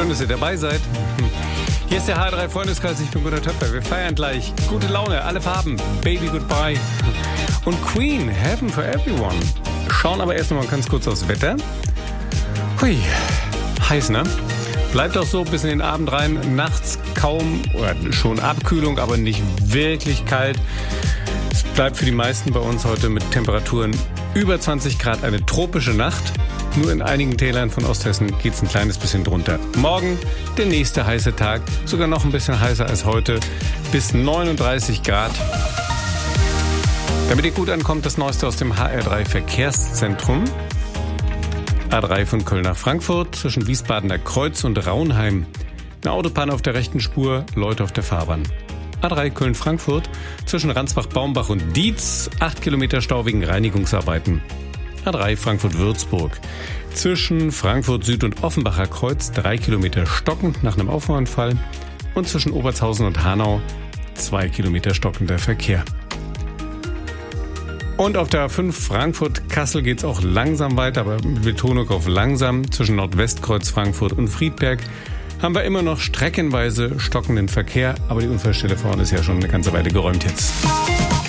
Schön, dass ihr dabei seid. Hier ist der HR3 Freundeskreis, ich bin Gunnar Töpfer. Wir feiern gleich. Gute Laune, alle Farben, Baby Goodbye. Und Queen, Heaven for Everyone. Schauen aber erst noch mal ganz kurz aufs Wetter. Hui, heiß, ne? Bleibt auch so bis in den Abend rein. Nachts kaum oder schon Abkühlung, aber nicht wirklich kalt. Es bleibt für die meisten bei uns heute mit Temperaturen über 20 Grad eine tropische Nacht. Nur in einigen Tälern von Osthessen geht es ein kleines bisschen drunter. Morgen der nächste heiße Tag, sogar noch ein bisschen heißer als heute, bis 39 Grad. Damit ihr gut ankommt, das Neueste aus dem HR3 Verkehrszentrum. A3 von Köln nach Frankfurt, zwischen Wiesbadener Kreuz und Raunheim. Eine Autopanne auf der rechten Spur, Leute auf der Fahrbahn. A3 Köln-Frankfurt, zwischen Ransbach-Baumbach und Dietz, 8 Kilometer Stau wegen Reinigungsarbeiten. A3 Frankfurt-Würzburg, zwischen Frankfurt Süd und Offenbacher Kreuz, 3 Kilometer stockend nach einem Auffahrunfall. Und zwischen Obertshausen und Hanau, 2 Kilometer stockender Verkehr. Und auf der A5 Frankfurt-Kassel geht's auch langsam weiter, aber mit Betonung auf langsam. Zwischen Nordwestkreuz Frankfurt und Friedberg haben wir immer noch streckenweise stockenden Verkehr, aber die Unfallstelle vorne ist ja schon eine ganze Weile geräumt jetzt.